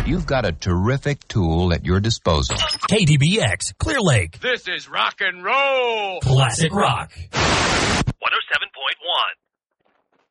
you've got a terrific tool at your disposal. KDBX, Clear Lake. This is rock and roll. Classic rock.